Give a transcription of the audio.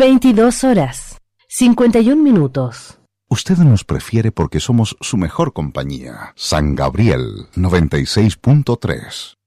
22 horas, 51 minutos. Usted nos prefiere porque somos su mejor compañía. San Gabriel 96.3.